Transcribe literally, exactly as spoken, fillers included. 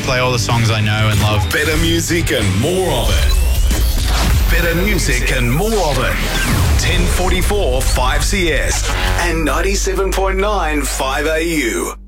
play all the songs I know and love. Better music and more of it. Better music and more of it. ten forty-four five C S and ninety-seven point nine five A U.